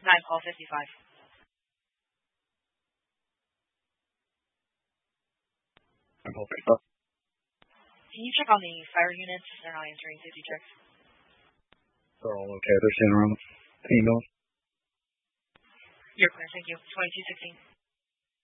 call 55. I'm hoping so. Can you check on the fire units? They're not answering safety checks. They're all okay. They're staying around the emails. You're clear. Thank you. 2216.